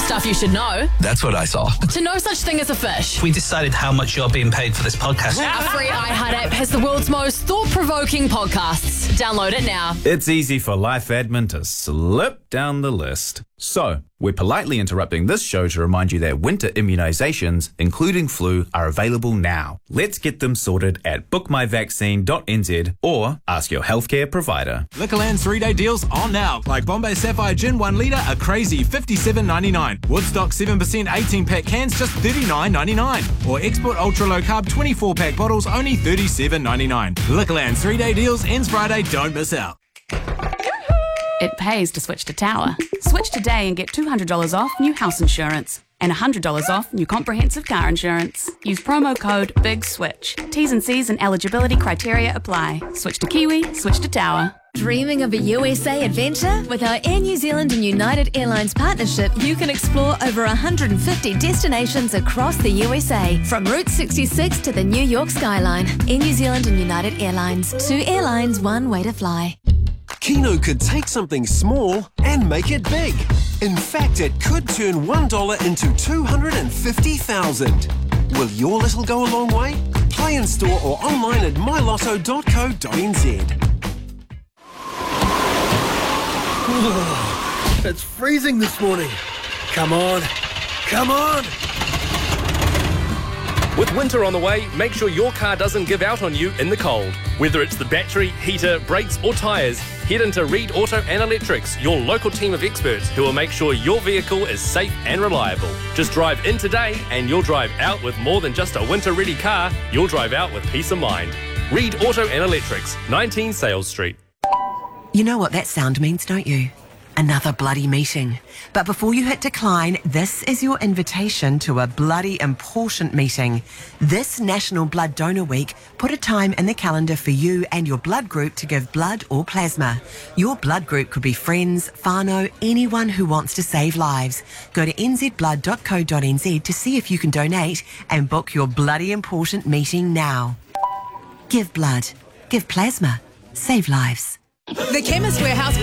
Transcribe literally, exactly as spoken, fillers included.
stuff you should know. That's what I saw. To no such thing as a fish. We decided how much you're being paid for this podcast. Our free iHeart app has the world's most thought-provoking podcasts. Download it now. It's easy for life admin to slip down the list. So, we're politely interrupting this show to remind you that winter immunisations, including flu, are available now. Let's get them sorted at book my vaccine dot n z or ask your healthcare provider. Liquorland three-day deals on now. Like Bombay Sapphire Gin one litre, a crazy fifty-seven ninety-nine. Woodstock seven percent eighteen-pack cans, just thirty-nine ninety-nine. Or Export Ultra Low Carb twenty-four-pack bottles, only thirty-seven ninety-nine. Liquorland three-day deals ends Friday. Don't miss out. It pays to switch to Tower. Switch today and get two hundred dollars off new house insurance and one hundred dollars off new comprehensive car insurance. Use promo code BIGSWITCH. T's and C's and eligibility criteria apply. Switch to Kiwi, switch to Tower. Dreaming of a U S A adventure? With our Air New Zealand and United Airlines partnership, you can explore over one hundred fifty destinations across the U S A. From Route sixty-six to the New York skyline. Air New Zealand and United Airlines. Two airlines, one way to fly. Keno could take something small and make it big. In fact, it could turn one dollar into two hundred fifty thousand. Will your little go a long way? Play in store or online at my lotto dot co dot n z. It's freezing this morning. Come on, come on. With winter on the way, make sure your car doesn't give out on you in the cold. Whether it's the battery, heater, brakes or tyres, head into Reed Auto and Electrics, your local team of experts who will make sure your vehicle is safe and reliable. Just drive in today and you'll drive out with more than just a winter-ready car. You'll drive out with peace of mind. Reed Auto and Electrics, nineteen Sales Street. You know what that sound means, don't you? Another bloody meeting. But before you hit decline, this is your invitation to a bloody important meeting. This National Blood Donor Week, put a time in the calendar for you and your blood group to give blood or plasma. Your blood group could be friends, whānau, anyone who wants to save lives. Go to n z blood dot co dot n z to see if you can donate and book your bloody important meeting now. Give blood. Give plasma. Save lives. The Chemist Warehouse